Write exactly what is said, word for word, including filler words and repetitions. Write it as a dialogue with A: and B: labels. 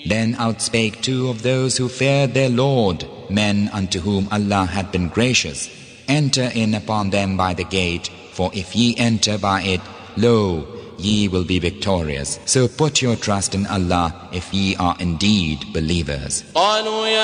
A: Then outspake two of those who feared their Lord, men unto whom Allah had been gracious, Enter in upon them by the gate, for if ye enter by it, lo, ye will be victorious. So put your trust in Allah if ye are indeed believers.